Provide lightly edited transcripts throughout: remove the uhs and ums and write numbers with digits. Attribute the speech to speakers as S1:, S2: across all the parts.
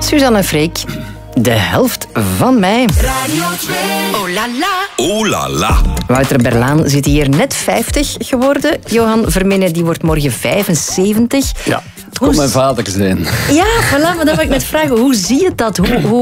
S1: Suzanne Freek, de helft van mij.
S2: Radio 2. Oh la la.
S3: Oh la la.
S1: Wouter Berlaan zit hier net 50 geworden. Johan Verminnen die wordt morgen 75.
S4: Ja, het kon mijn vader zijn.
S1: Ja, voilà, maar dat wil ik net vragen. Hoe zie je dat?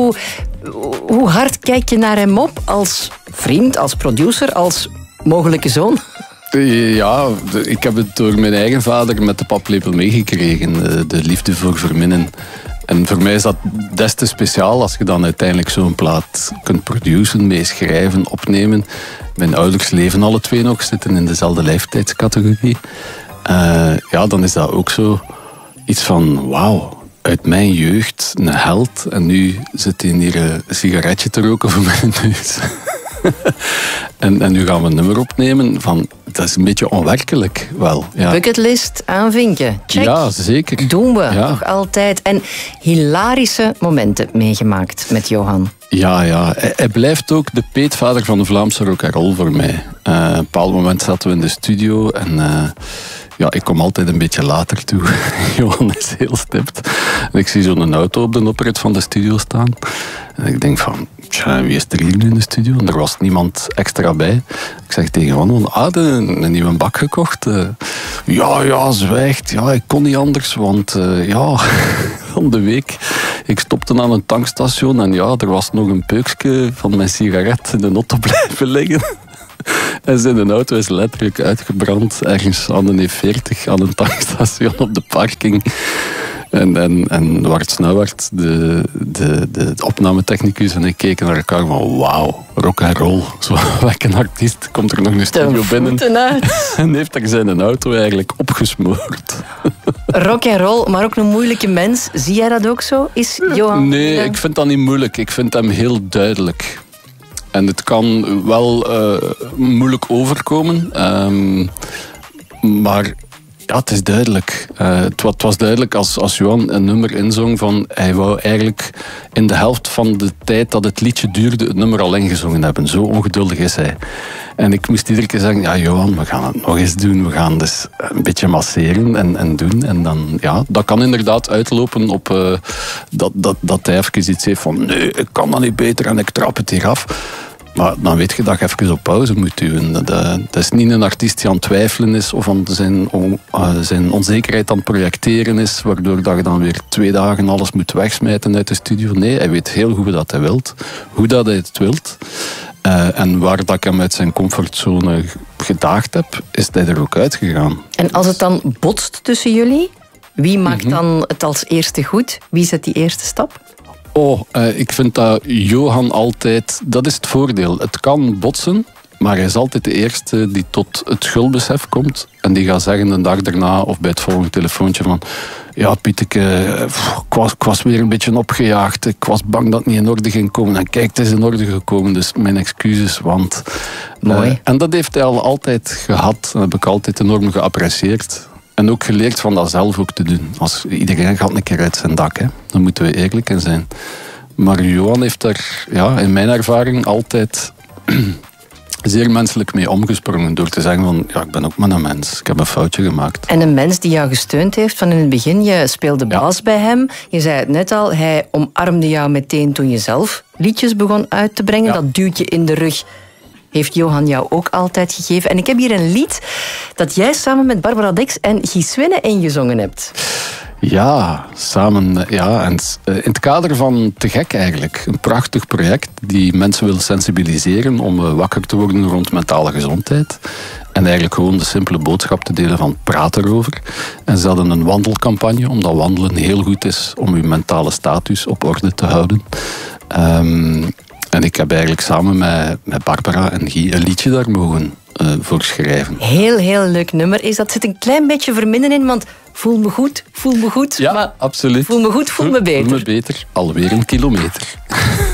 S1: Hoe hard kijk je naar hem op als vriend, als producer, als mogelijke zoon?
S4: Ja, ik heb het door mijn eigen vader met de paplepel meegekregen. De liefde voor Verminnen. En voor mij is dat des te speciaal als je dan uiteindelijk zo'n plaat kunt produceren, meeschrijven, opnemen. Mijn ouders leven alle twee nog, zitten in dezelfde leeftijdscategorie. Ja, dan is dat ook zo iets van wauw, uit mijn jeugd, een held. En nu zit hij hier een sigaretje te roken voor mijn neus. En nu gaan we een nummer opnemen van... Dat is een beetje onwerkelijk wel. Ja.
S1: Bucketlist aanvinken. Check.
S4: Ja, zeker.
S1: Doen we nog altijd. En hilarische momenten meegemaakt met Johan.
S4: Ja. Hij blijft ook de peetvader van de Vlaamse rock and roll voor mij. Op een bepaald moment zaten we in de studio en... ik kom altijd een beetje later toe. Johan is heel stipt. En ik zie zo'n auto op de oprit van de studio staan. En ik denk van, wie is er hier nu in de studio? En er was niemand extra bij. Ik zeg tegen Johan, een nieuwe bak gekocht? Ja, zwijgt. Ja, ik kon niet anders, want van de week... Ik stopte aan een tankstation en er was nog een peukje van mijn sigaret in de auto blijven liggen. En zijn auto is letterlijk uitgebrand ergens aan de E40 aan een tankstation op de parking. En Wart Snauwaert, de opnametechnicus en ik keken naar elkaar van wauw, rock and roll. Zo, welke artiest komt er nog in de studio binnen en heeft er zijn auto eigenlijk opgesmoord.
S1: Rock and roll, maar ook een moeilijke mens. Zie jij dat ook zo? Is Johan...
S4: Nee, ik vind dat niet moeilijk. Ik vind hem heel duidelijk. En het kan wel moeilijk overkomen. Maar ja, het is duidelijk. Het was duidelijk als Johan een nummer inzong van... Hij wou eigenlijk in de helft van de tijd dat het liedje duurde... het nummer al ingezongen hebben. Zo ongeduldig is hij. En ik moest iedere keer zeggen... Ja, Johan, we gaan het nog eens doen. We gaan dus een beetje masseren en doen. En dan, dat kan inderdaad uitlopen op... dat hij even iets heeft van... Nee, ik kan dat niet beter en ik trap het hier af. Maar dan weet je dat je even op pauze moet duwen. Dat is niet een artiest die aan het twijfelen is of aan zijn onzekerheid aan het projecteren is, waardoor dat je dan weer 2 dagen alles moet wegsmijten uit de studio. Nee, hij weet heel goed wat hij wilt, hoe dat hij het wilt. En waar dat ik hem uit zijn comfortzone gedaagd heb, is hij er ook uitgegaan.
S1: En als het dan botst tussen jullie, wie maakt dan het als eerste goed? Wie zet die eerste stap?
S4: Ik vind dat Johan altijd... Dat is het voordeel. Het kan botsen, maar hij is altijd de eerste die tot het schuldbesef komt. En die gaat zeggen de dag daarna of bij het volgende telefoontje van... Ja, Pieteke, ik was weer een beetje opgejaagd. Ik was bang dat het niet in orde ging komen. En kijk, het is in orde gekomen, dus mijn excuses, want...
S1: Mooi.
S4: En dat heeft hij al altijd gehad. Dat heb ik altijd enorm geapprecieerd. En ook geleerd van dat zelf ook te doen. Als iedereen gaat een keer uit zijn dak, hè. Dan moeten we eerlijk in zijn. Maar Johan heeft daar, in mijn ervaring, altijd zeer menselijk mee omgesprongen. Door te zeggen van, ik ben ook maar een mens. Ik heb een foutje gemaakt.
S1: En een mens die jou gesteund heeft van in het begin. Je speelde bas bij hem. Je zei het net al, hij omarmde jou meteen toen je zelf liedjes begon uit te brengen. Dat duwtje in de rug heeft Johan jou ook altijd gegeven. En ik heb hier een lied dat jij samen met Barbara Dex en Guy Swenne ingezongen hebt.
S4: Ja, samen. Ja, en in het kader van Te Gek eigenlijk. Een prachtig project die mensen wil sensibiliseren om wakker te worden rond mentale gezondheid. En eigenlijk gewoon de simpele boodschap te delen van praat erover. En ze hadden een wandelcampagne, omdat wandelen heel goed is om je mentale status op orde te houden. En ik heb eigenlijk samen met Barbara en Guy een liedje daar mogen voor schrijven.
S1: Heel leuk nummer is dat. Zit een klein beetje Verminnen in, want voel me goed.
S4: Ja,
S1: maar
S4: absoluut.
S1: Voel me goed, voel me beter.
S4: Voel me beter, alweer een kilometer.